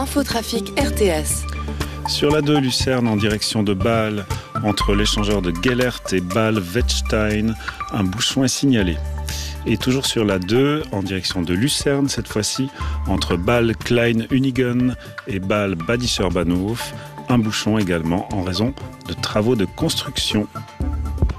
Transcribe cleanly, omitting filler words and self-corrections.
Infotrafic RTS. Sur la 2, Lucerne en direction de Bâle, entre l'échangeur de Gellert et Bâle-Wettstein, un bouchon est signalé. Et toujours sur la 2, en direction de Lucerne, cette fois-ci, entre Bâle-Klein-Unigen et Bâle-Badischer Bahnhof, un bouchon également en raison de travaux de construction.